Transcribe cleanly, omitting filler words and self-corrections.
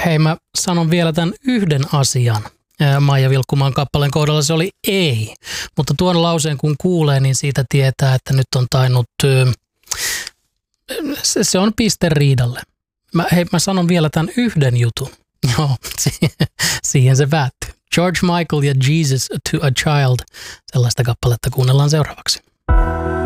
Hei, mä sanon vielä tämän yhden asian. Maija Vilkkumaan kappaleen kohdalla se oli ei. Mutta tuon lauseen kun kuulee, niin siitä tietää, että nyt on tainnut, se on piste riidalle. Mä sanon vielä tämän yhden jutun. Joo, siihen se päättyy. George Michael ja Jesus to a Child. Sellaista kappaletta kuunnellaan seuraavaksi.